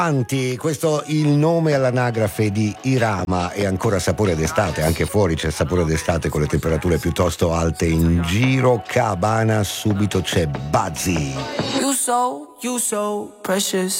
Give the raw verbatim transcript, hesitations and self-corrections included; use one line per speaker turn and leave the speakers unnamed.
Anti, questo il nome all'anagrafe di Irama, e ancora sapore d'estate, anche fuori c'è sapore d'estate con le temperature piuttosto alte in giro. Cabana, subito c'è Buzzy.
You so, you so precious.